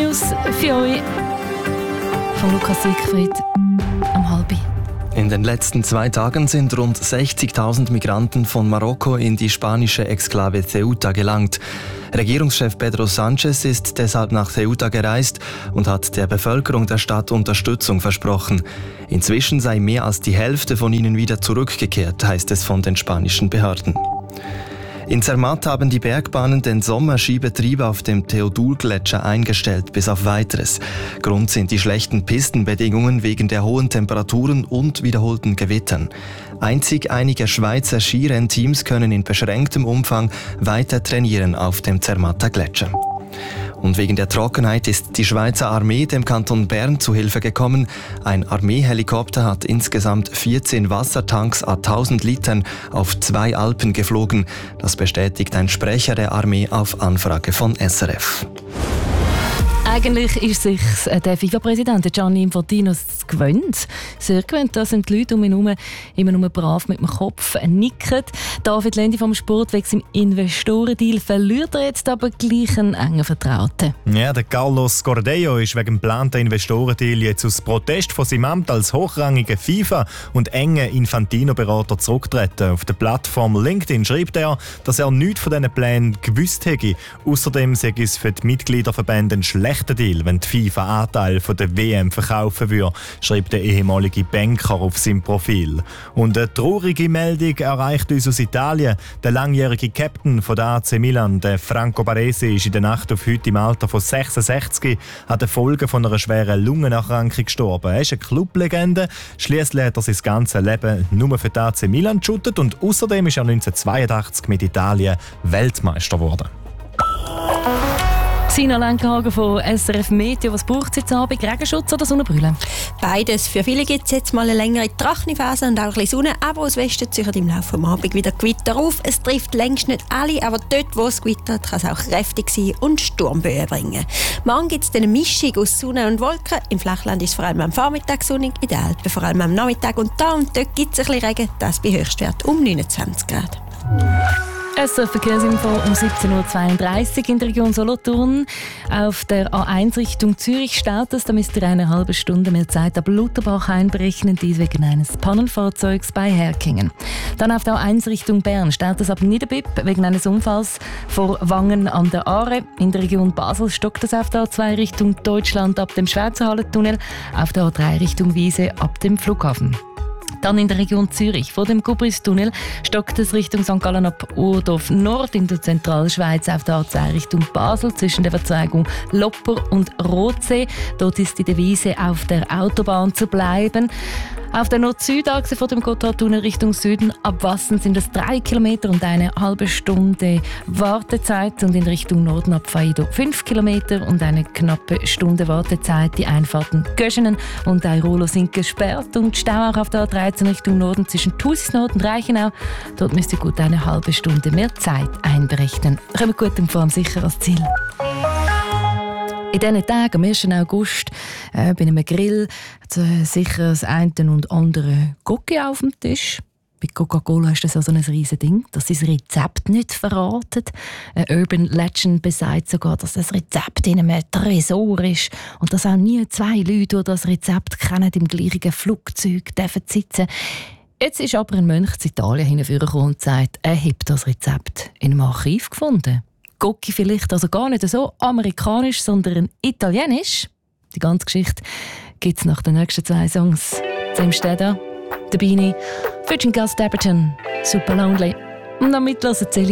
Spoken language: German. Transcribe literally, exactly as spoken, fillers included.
News für euch von Lukas Siegfried am halbi. In den letzten zwei Tagen sind rund sechzigtausend Migranten von Marokko in die spanische Exklave Ceuta gelangt. Regierungschef Pedro Sánchez ist deshalb nach Ceuta gereist und hat der Bevölkerung der Stadt Unterstützung versprochen. Inzwischen sei mehr als die Hälfte von ihnen wieder zurückgekehrt, heißt es von den spanischen Behörden. In Zermatt haben die Bergbahnen den Sommerskibetrieb auf dem Theodul-Gletscher eingestellt, bis auf Weiteres. Grund sind die schlechten Pistenbedingungen wegen der hohen Temperaturen und wiederholten Gewittern. Einzig einige Schweizer Skirennteams können in beschränktem Umfang weiter trainieren auf dem Zermatter Gletscher. Und wegen der Trockenheit ist die Schweizer Armee dem Kanton Bern zu Hilfe gekommen. Ein Armeehelikopter hat insgesamt vierzehn Wassertanks à tausend Litern auf zwei Alpen geflogen. Das bestätigt ein Sprecher der Armee auf Anfrage von S R F. Eigentlich ist sich der FIFA-Präsident Gianni Infantino gewöhnt. Sehr gewöhnt, da sind die Leute um ihn herum immer nur brav mit dem Kopf nicken. David Lendi vom Sport wegen seinem Investorendeal verliert er jetzt aber gleich einen engen Vertrauten. Ja, der Carlos Cordeiro ist wegen dem geplanten Investorendeal jetzt aus Protest von seinem Amt als hochrangiger FIFA- und enger Infantino-Berater zurückgetreten. Auf der Plattform LinkedIn schreibt er, dass er nichts von diesen Plänen gewusst hätte. Außerdem sei es für die Mitgliederverbände ein schlechter Deal, wenn die FIFA Anteil von der W M verkaufen würde, schreibt der ehemalige Banker auf seinem Profil. Und eine traurige Meldung erreicht uns aus Italien. Der langjährige Captain von der A C Milan, der Franco Baresi, ist in der Nacht auf heute im Alter von sechsundsechzig an den Folgen von einer schweren Lungenerkrankung gestorben. Er ist eine Clublegende. Schliesslich hat er sein ganzes Leben nur für die A C Milan geschuttet und außerdem ist er neunzehnhundertzweiundachtzig mit Italien Weltmeister geworden. Sina Lenkenhagen von S R F Meteo. Was braucht es jetzt Abend? Regenschutz oder Sonnenbrille? Beides. Für viele gibt es jetzt mal eine längere trockene Phase und auch ein bisschen Sonne. Aber aus Westen ziehen im Laufe des Abends wieder Gewitter auf. Es trifft längst nicht alle, aber dort, wo es gewittert, kann es auch kräftig sein und Sturmböen bringen. Morgen gibt es eine Mischung aus Sonne und Wolken. Im Flachland ist es vor allem am Vormittag sonnig, in den Alpen vor allem am Nachmittag. Und da und dort gibt es ein bisschen Regen, das bei Höchstwert um neunundzwanzig Grad. S R F-Verkehrsinfo um siebzehn Uhr zweiunddreißig in der Region Solothurn. Auf der A eins Richtung Zürich staut es. Da müsst ihr eine halbe Stunde mehr Zeit ab Lutherbach einberechnen, dies wegen eines Pannenfahrzeugs bei Herkingen. Dann auf der A eins Richtung Bern staut es ab Niederbipp wegen eines Unfalls vor Wangen an der Aare. In der Region Basel stockt es auf der A zwei Richtung Deutschland ab dem Schweizerhallentunnel, auf der A drei Richtung Wiese ab dem Flughafen. Dann in der Region Zürich, vor dem Gubris-Tunnel, stockt es Richtung Sankt Gallen ab Urdorf Nord in der Zentralschweiz auf der A zwei Richtung Basel zwischen der Verzweigung Lopper und Rotsee. Dort ist die Devise, auf der Autobahn zu bleiben. Auf der Nord-Süd-Achse vor dem Gotthardtunnel Richtung Süden ab Wassen sind es drei Kilometer und eine halbe Stunde Wartezeit. Und in Richtung Norden ab Faido fünf Kilometer und eine knappe Stunde Wartezeit. Die Einfahrten Göschenen und Airolo sind gesperrt. Und Stau auch auf der A dreizehn Richtung Norden zwischen Thusis-Nord und Reichenau. Dort müsst ihr gut eine halbe Stunde mehr Zeit einberechnen. Kommt gut und vor allem sicher ans Ziel. In diesen Tagen, am ersten August, äh, bei einem Grill, hat äh, sicher das eine und andere Gocki auf dem Tisch. Bei Coca-Cola ist das also ein riesiges Ding, dass sie das Rezept nicht verraten. Ein Urban Legend besagt sogar, dass das Rezept in einem Tresor ist und dass auch nie zwei Leute, die das Rezept kennen, im gleichen Flugzeug dürfen sitzen. Jetzt ist aber ein Mönch in Italien hingekommen und sagt, er hat das Rezept in einem Archiv gefunden. Gocki vielleicht also gar nicht so amerikanisch, sondern italienisch. Die ganze Geschichte gibt es nach den nächsten zwei Songs. Sam Steder, der Beanie, Virgin Gus Dapperton, Super Lonely. Und damit hören